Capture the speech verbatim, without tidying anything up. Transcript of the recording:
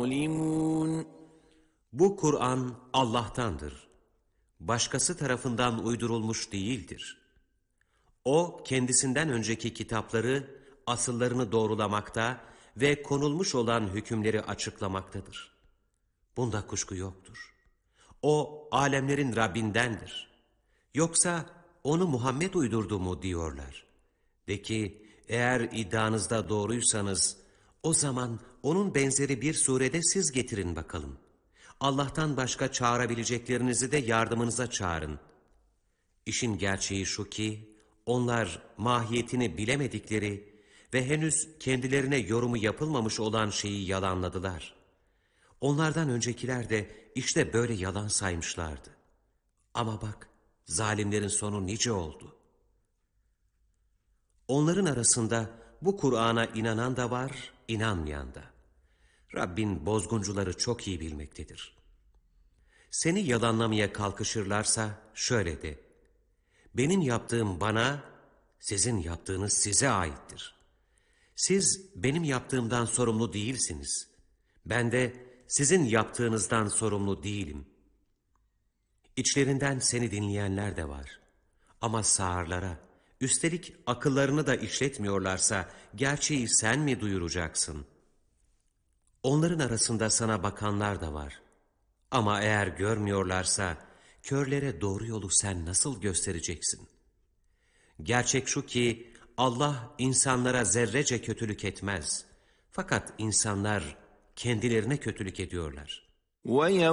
يظلمون. Bu Kur'an Allah'tandır. Başkası tarafından uydurulmuş değildir. O, kendisinden önceki kitapları, asıllarını doğrulamakta ve konulmuş olan hükümleri açıklamaktadır. Bunda kuşku yoktur. O, alemlerin Rabbindendir. Yoksa onu Muhammed uydurdu mu diyorlar. De ki, eğer iddianızda doğruysanız, o zaman onun benzeri bir surede siz getirin bakalım. Allah'tan başka çağırabileceklerinizi de yardımınıza çağırın. İşin gerçeği şu ki, onlar mahiyetini bilemedikleri ve henüz kendilerine yorumu yapılmamış olan şeyi yalanladılar. Onlardan öncekiler de işte böyle yalan saymışlardı. Ama bak, zalimlerin sonu nice oldu. Onların arasında bu Kur'an'a inanan da var, inanmayan da. Rabbin bozguncuları çok iyi bilmektedir. Seni yalanlamaya kalkışırlarsa şöyle de: benim yaptığım bana, sizin yaptığınız size aittir. Siz benim yaptığımdan sorumlu değilsiniz. Ben de sizin yaptığınızdan sorumlu değilim. İçlerinden seni dinleyenler de var. Ama sağırlara, üstelik akıllarını da işletmiyorlarsa gerçeği sen mi duyuracaksın? Onların arasında sana bakanlar da var. Ama eğer görmüyorlarsa körlere doğru yolu sen nasıl göstereceksin? Gerçek şu ki Allah insanlara zerrece kötülük etmez. Fakat insanlar kendilerine kötülük ediyorlar. وَيَوْمَ